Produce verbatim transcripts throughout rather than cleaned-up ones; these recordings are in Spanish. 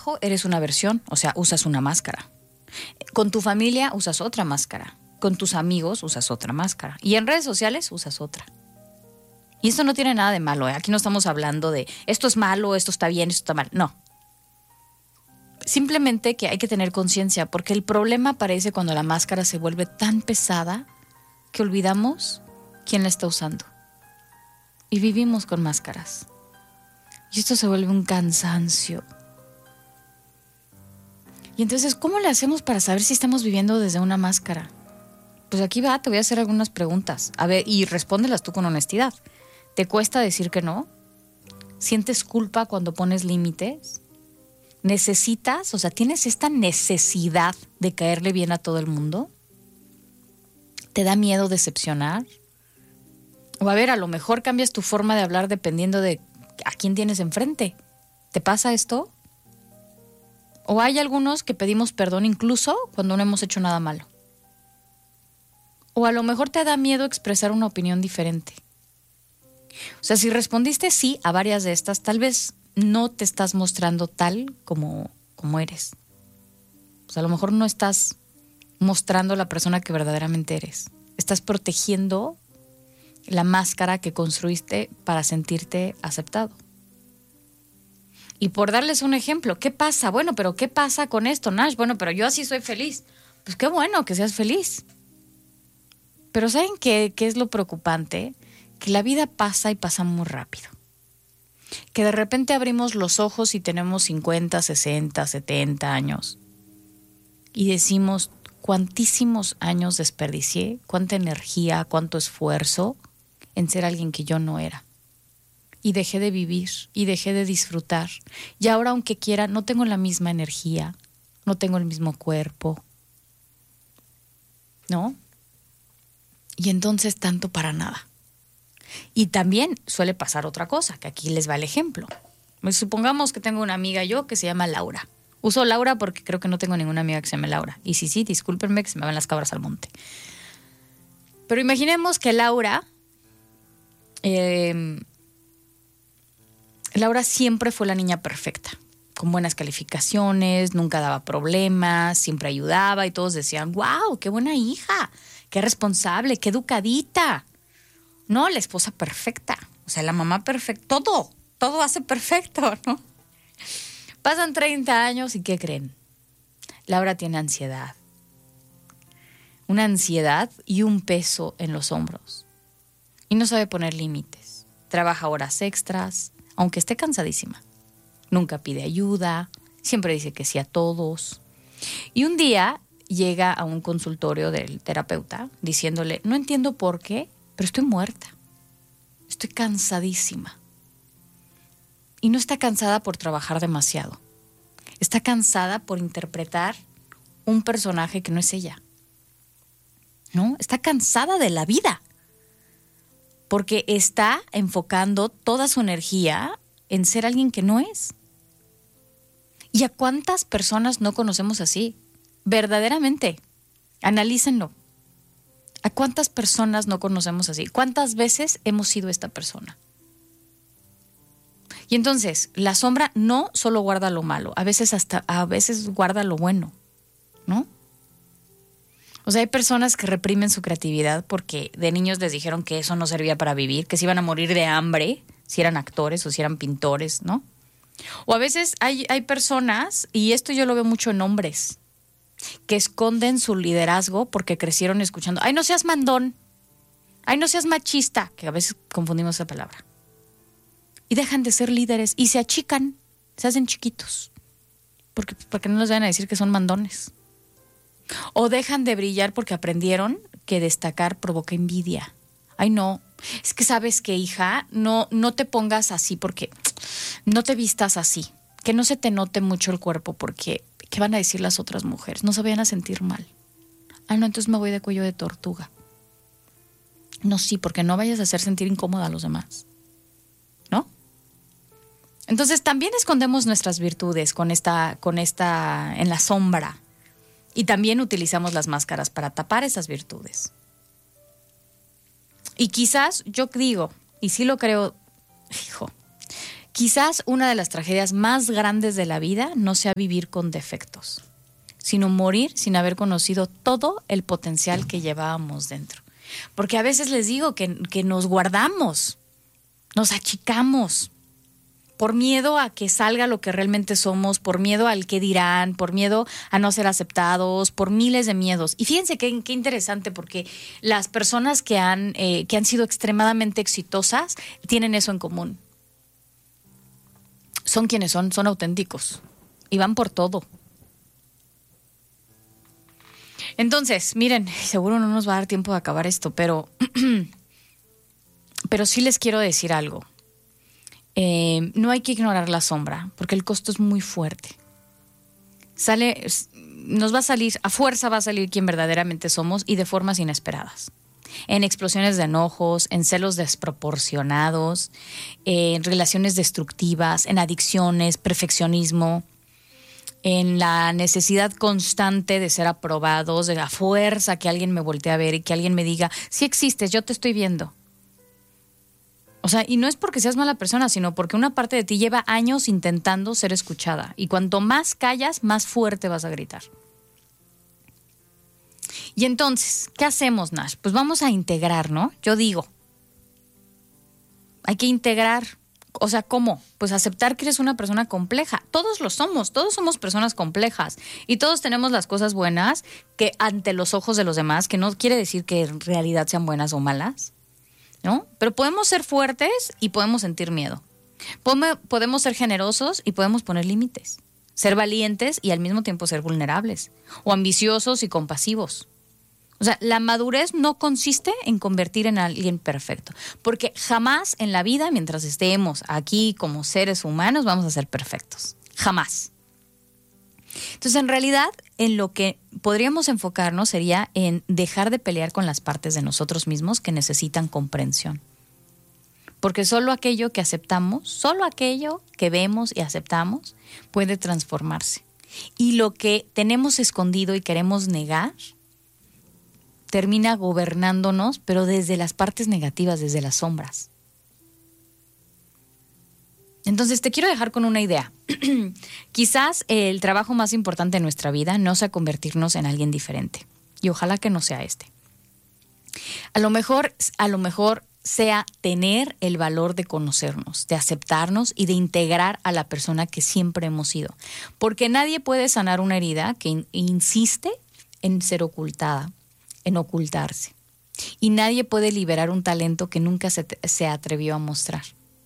trabajo eres una versión, o sea, usas una máscara. Con tu familia usas otra máscara. Con tus amigos usas otra máscara. Y en redes sociales usas otra. Y esto no tiene nada de malo, ¿eh? Aquí no estamos hablando de esto es malo, esto está bien, esto está mal. No. Simplemente que hay que tener conciencia, porque el problema aparece cuando la máscara se vuelve tan pesada que olvidamos quién la está usando. Y vivimos con máscaras. Y esto se vuelve un cansancio. Y entonces, ¿cómo le hacemos para saber si estamos viviendo desde una máscara? Pues aquí va, te voy a hacer algunas preguntas. A ver, y respóndelas tú con honestidad. ¿Te cuesta decir que no? ¿Sientes culpa cuando pones límites? ¿Necesitas, o sea, tienes esta necesidad de caerle bien a todo el mundo? ¿Te da miedo decepcionar? O a ver, a lo mejor cambias tu forma de hablar dependiendo de a quién tienes enfrente. ¿Te pasa esto? O hay algunos que pedimos perdón incluso cuando no hemos hecho nada malo. O a lo mejor te da miedo expresar una opinión diferente. O sea, si respondiste sí a varias de estas, tal vez no te estás mostrando tal como, como eres. O sea, a lo mejor no estás mostrando la persona que verdaderamente eres. Estás protegiendo la máscara que construiste para sentirte aceptado. Y por darles un ejemplo, ¿qué pasa? Bueno, pero ¿qué pasa con esto, Nash? Bueno, pero yo así soy feliz. Pues qué bueno que seas feliz. Pero ¿saben qué, qué es lo preocupante? Que la vida pasa y pasa muy rápido. Que de repente abrimos los ojos y tenemos cincuenta, sesenta, setenta años. Y decimos, ¿cuántísimos años desperdicié? ¿Cuánta energía, cuánto esfuerzo en ser alguien que yo no era? Y dejé de vivir, y dejé de disfrutar. Y ahora, aunque quiera, no tengo la misma energía, no tengo el mismo cuerpo. ¿No? Y entonces tanto para nada. Y también suele pasar otra cosa, que aquí les va el ejemplo. Supongamos que tengo una amiga yo que se llama Laura. Uso Laura porque creo que no tengo ninguna amiga que se llame Laura. Y sí, sí, discúlpenme que se me van las cabras al monte. Pero imaginemos que Laura... Eh, Laura siempre fue la niña perfecta, con buenas calificaciones, nunca daba problemas, siempre ayudaba y todos decían, ¡wow, qué buena hija! ¡Qué responsable, qué educadita! No, la esposa perfecta, o sea, la mamá perfecta, todo, todo hace perfecto, ¿no? Pasan treinta años y ¿qué creen? Laura tiene ansiedad. Una ansiedad y un peso en los hombros. Y no sabe poner límites. Trabaja horas extras, aunque esté cansadísima. Nunca pide ayuda, siempre dice que sí a todos. Y un día llega a un consultorio del terapeuta diciéndole, no entiendo por qué, pero estoy muerta. Estoy cansadísima. Y no está cansada por trabajar demasiado. Está cansada por interpretar un personaje que no es ella. ¿No? Está cansada de la vida. Porque está enfocando toda su energía en ser alguien que no es. ¿Y a cuántas personas no conocemos así? Verdaderamente. Analícenlo. ¿A cuántas personas no conocemos así? ¿Cuántas veces hemos sido esta persona? Y entonces, la sombra no solo guarda lo malo, a veces hasta a veces guarda lo bueno, ¿no? O sea, hay personas que reprimen su creatividad porque de niños les dijeron que eso no servía para vivir, que se iban a morir de hambre si eran actores o si eran pintores, ¿no? O a veces hay, hay personas, y esto yo lo veo mucho en hombres, que esconden su liderazgo porque crecieron escuchando, ¡ay, no seas mandón! ¡Ay, no seas machista! Que a veces confundimos esa palabra. Y dejan de ser líderes y se achican, se hacen chiquitos, porque, porque no les vayan a decir que son mandones. O dejan de brillar porque aprendieron que destacar provoca envidia. Ay, no, es que sabes que, hija, no, no te pongas así porque no te vistas así. Que no se te note mucho el cuerpo porque ¿qué van a decir las otras mujeres? No se vayan a sentir mal. Ah, no, entonces me voy de cuello de tortuga. No, sí, porque no vayas a hacer sentir incómoda a los demás. ¿No? Entonces también escondemos nuestras virtudes con esta, con esta, en la sombra. Y también utilizamos las máscaras para tapar esas virtudes. Y quizás yo digo, y sí lo creo, hijo, Quizás una de las tragedias más grandes de la vida no sea vivir con defectos, sino morir sin haber conocido todo el potencial que llevábamos dentro. Porque a veces les digo que, que nos guardamos, nos achicamos, por miedo a que salga lo que realmente somos, por miedo al que dirán, por miedo a no ser aceptados, por miles de miedos. Y fíjense qué, qué interesante, porque las personas que han, eh, que han sido extremadamente exitosas tienen eso en común. Son quienes son, son auténticos y van por todo. Entonces, miren, seguro no nos va a dar tiempo de acabar esto, pero, pero sí les quiero decir algo. Eh, no hay que ignorar la sombra, porque el costo es muy fuerte. Sale, nos va a salir, a fuerza va a salir quien verdaderamente somos y de formas inesperadas. En explosiones de enojos, en celos desproporcionados, en relaciones destructivas, en adicciones, perfeccionismo, en la necesidad constante de ser aprobados, de la fuerza que alguien me voltee a ver y que alguien me diga, sí existes, yo te estoy viendo. O sea, y no es porque seas mala persona, sino porque una parte de ti lleva años intentando ser escuchada. Y cuanto más callas, más fuerte vas a gritar. Y entonces, ¿qué hacemos, Nash? Pues vamos a integrar, ¿no? Yo digo, hay que integrar. O sea, ¿cómo? Pues aceptar que eres una persona compleja. Todos lo somos, todos somos personas complejas. Y todos tenemos las cosas buenas que ante los ojos de los demás, que no quiere decir que en realidad sean buenas o malas, ¿no? Pero podemos ser fuertes y podemos sentir miedo. Podemos ser generosos y podemos poner límites. Ser valientes y al mismo tiempo ser vulnerables. O ambiciosos y compasivos. O sea, la madurez no consiste en convertir en alguien perfecto. Porque jamás en la vida, mientras estemos aquí como seres humanos, vamos a ser perfectos. Jamás. Entonces, en realidad, en lo que podríamos enfocarnos sería en dejar de pelear con las partes de nosotros mismos que necesitan comprensión. Porque solo aquello que aceptamos, solo aquello que vemos y aceptamos puede transformarse. Y lo que tenemos escondido y queremos negar termina gobernándonos, pero desde las partes negativas, desde las sombras. Entonces te quiero dejar con una idea. Quizás el trabajo más importante de nuestra vida no sea convertirnos en alguien diferente. Y ojalá que no sea este. A lo mejor, a lo mejor sea tener el valor de conocernos, de aceptarnos y de integrar a la persona que siempre hemos sido. Porque nadie puede sanar una herida que in- insiste en ser ocultada, en ocultarse. Y nadie puede liberar un talento que nunca se, se atrevió a mostrar.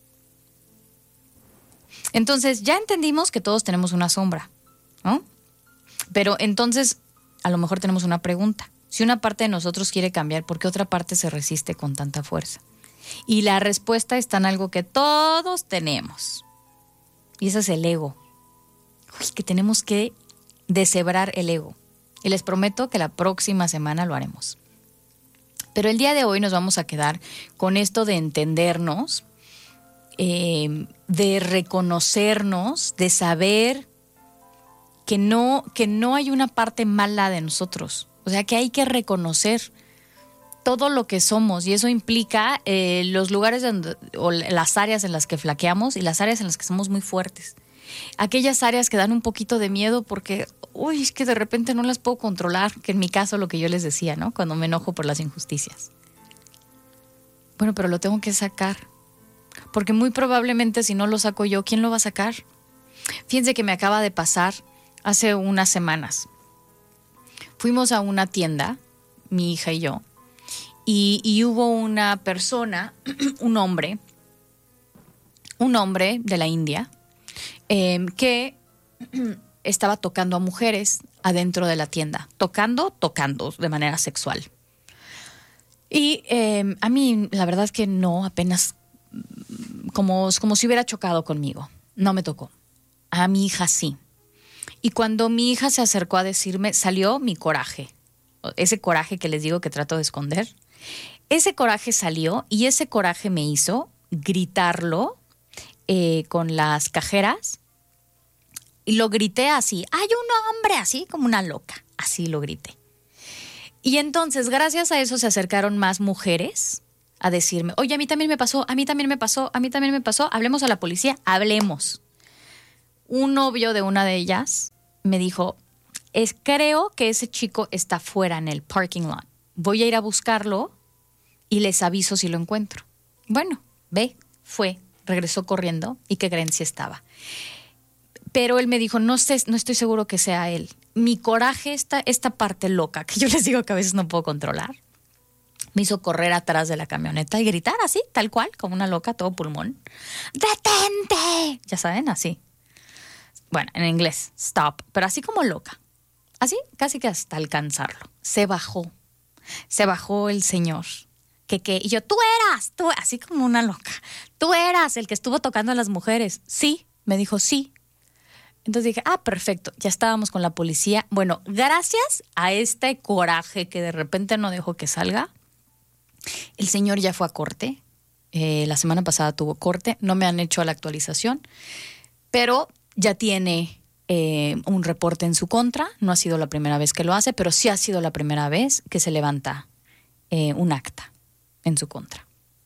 Entonces, ya entendimos que todos tenemos una sombra, ¿no? Pero entonces, a lo mejor tenemos una pregunta. Si una parte de nosotros quiere cambiar, ¿por qué otra parte se resiste con tanta fuerza? Y la respuesta está en algo que todos tenemos. Y ese es el ego. Uy, que tenemos que deshebrar el ego. Y les prometo que la próxima semana lo haremos. Pero el día de hoy nos vamos a quedar con esto de entendernos, eh, de reconocernos, de saber que no, que no hay una parte mala de nosotros. O sea, que hay que reconocer todo lo que somos y eso implica eh, los lugares donde, o las áreas en las que flaqueamos y las áreas en las que somos muy fuertes. Aquellas áreas que dan un poquito de miedo porque, uy, es que de repente no las puedo controlar, que en mi caso lo que yo les decía, ¿no? Cuando me enojo por las injusticias. Bueno, pero lo tengo que sacar. Porque muy probablemente si no lo saco yo, ¿quién lo va a sacar? Fíjense que me acaba de pasar hace unas semanas. Fuimos a una tienda, mi hija y yo, y, y hubo una persona, un hombre, un hombre de la India, eh, que estaba tocando a mujeres adentro de la tienda. Tocando, tocando de manera sexual. Y eh, a mí, la verdad es que no, apenas como, como si hubiera chocado conmigo. No me tocó. A mi hija sí. Y cuando mi hija se acercó a decirme, salió mi coraje. Ese coraje que les digo que trato de esconder. Ese coraje salió y ese coraje me hizo gritarlo eh, con las cajeras. Y lo grité así. ¡Hay un hombre! Así como una loca. Así lo grité. Y entonces, gracias a eso, se acercaron más mujeres a decirme, oye, a mí también me pasó, a mí también me pasó, a mí también me pasó, hablemos a la policía, hablemos. Un novio de una de ellas me dijo, es, creo que ese chico está fuera en el parking lot. Voy a ir a buscarlo y les aviso si lo encuentro. Bueno, ve, fue, regresó corriendo y qué creen si estaba. Pero él me dijo, no sé, no estoy seguro que sea él. Mi coraje, esta, esta parte loca, que yo les digo que a veces no puedo controlar, me hizo correr atrás de la camioneta y gritar así, tal cual, como una loca, todo pulmón. ¡Detente! Ya saben, así. Bueno, en inglés, stop, pero así como loca. Así, casi que hasta alcanzarlo. Se bajó. Se bajó el señor. Que, que, y yo, tú eras, tú, así como una loca. Tú eras el que estuvo tocando a las mujeres. Sí, me dijo, sí. Entonces dije, ah, perfecto, ya estábamos con la policía. Bueno, gracias a este coraje que de repente no dejó que salga, el señor ya fue a corte. Eh, la semana pasada tuvo corte, no me han hecho la actualización, pero ya tiene eh, un reporte en su contra. No ha sido la primera vez que lo hace, pero sí ha sido la primera vez que se levanta eh, un acta en su contra.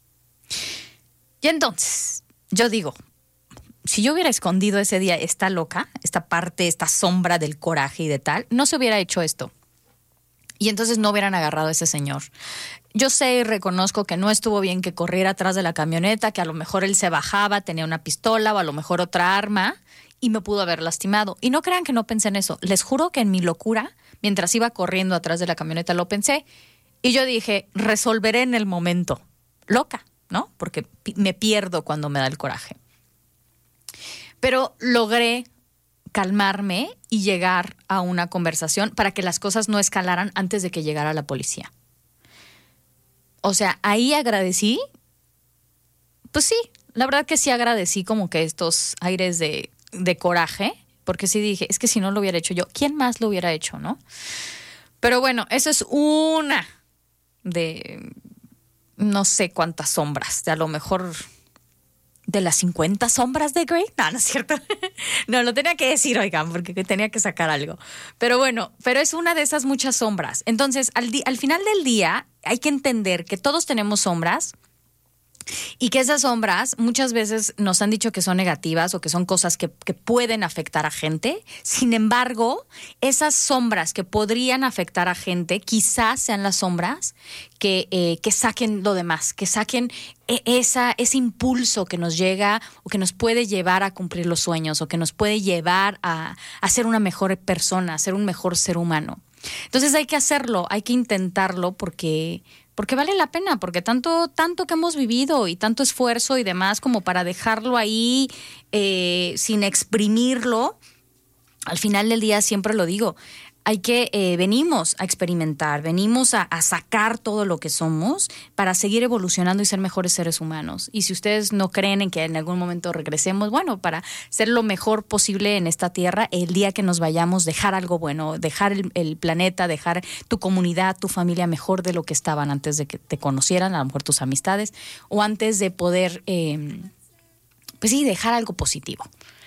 Y entonces, yo digo, si yo hubiera escondido ese día esta loca, esta parte, esta sombra del coraje y de tal, no se hubiera hecho esto. Y entonces no hubieran agarrado a ese señor. Yo sé y reconozco que no estuvo bien que corriera atrás de la camioneta, que a lo mejor él se bajaba, tenía una pistola o a lo mejor otra arma y me pudo haber lastimado. Y no crean que no pensé en eso. Les juro que en mi locura, mientras iba corriendo atrás de la camioneta, lo pensé. Y yo dije, resolveré en el momento. Loca, ¿no? Porque me pierdo cuando me da el coraje. Pero logré calmarme y llegar a una conversación para que las cosas no escalaran antes de que llegara la policía. O sea, ahí agradecí, pues sí, la verdad que sí agradecí como que estos aires de, de coraje, porque sí dije, es que si no lo hubiera hecho yo, ¿quién más lo hubiera hecho, no? Pero bueno, eso es una de no sé cuántas sombras, de a lo mejor de las cincuenta sombras de Grey. No, no es cierto. No, lo tenía que decir, oigan, porque tenía que sacar algo. Pero bueno, pero es una de esas muchas sombras. Entonces, al, di- al final del día, hay que entender que todos tenemos sombras y que esas sombras muchas veces nos han dicho que son negativas o que son cosas que, que pueden afectar a gente. Sin embargo, esas sombras que podrían afectar a gente quizás sean las sombras que, eh, que saquen lo demás, que saquen esa, ese impulso que nos llega o que nos puede llevar a cumplir los sueños o que nos puede llevar a, a ser una mejor persona, a ser un mejor ser humano. Entonces hay que hacerlo, hay que intentarlo porque... Porque vale la pena, porque tanto, tanto que hemos vivido y tanto esfuerzo y demás como para dejarlo ahí eh, sin exprimirlo, al final del día siempre lo digo, hay que, eh, venimos a experimentar, venimos a, a sacar todo lo que somos para seguir evolucionando y ser mejores seres humanos. Y si ustedes no creen en que en algún momento regresemos, bueno, para ser lo mejor posible en esta tierra, el día que nos vayamos, dejar algo bueno, dejar el, el planeta, dejar tu comunidad, tu familia mejor de lo que estaban antes de que te conocieran, a lo mejor tus amistades, o antes de poder, eh, pues sí, dejar algo positivo.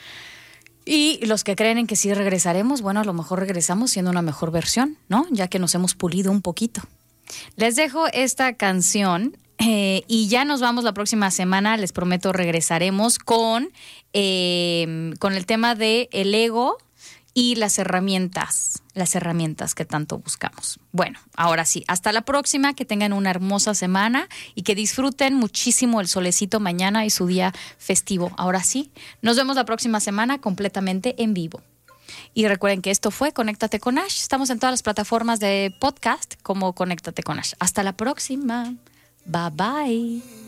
Y los que creen en que sí regresaremos, bueno, a lo mejor regresamos siendo una mejor versión, ¿no? Ya que nos hemos pulido un poquito. Les dejo esta canción eh, y ya nos vamos la próxima semana. Les prometo regresaremos con, eh, con el tema de el ego y las herramientas, las herramientas que tanto buscamos. Bueno, ahora sí, hasta la próxima, que tengan una hermosa semana y que disfruten muchísimo el solecito mañana y su día festivo. Ahora sí, nos vemos la próxima semana completamente en vivo. Y recuerden que esto fue Conéctate con Ash. Estamos en todas las plataformas de podcast como Conéctate con Ash. Hasta la próxima. Bye bye.